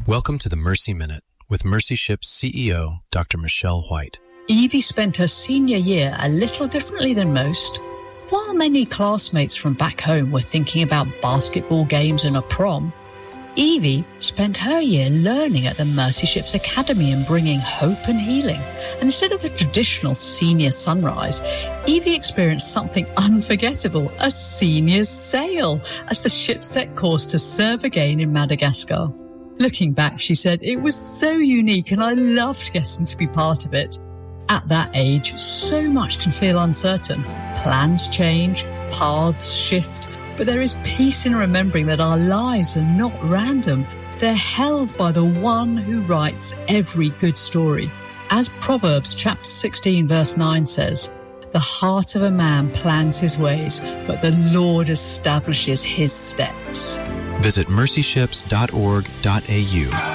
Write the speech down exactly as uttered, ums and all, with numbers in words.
Welcome to the Mercy Minute with Mercy Ships C E O, Doctor Michelle White. Evie spent her senior year a little differently than most. While many classmates from back home were thinking about basketball games and a prom, Evie spent her year learning at the Mercy Ships Academy and bringing hope and healing. And instead of a traditional senior sunrise, Evie experienced something unforgettable, a senior sail, as the ship set course to serve again in Madagascar. Looking back, she said, it was so unique and I loved getting to be part of it. At that age, so much can feel uncertain. Plans change, paths shift, but there is peace in remembering that our lives are not random. They're held by the one who writes every good story. As Proverbs chapter sixteen verse nine says, the heart of a man plans his ways, but the Lord establishes his steps. Visit mercy ships dot org dot a u.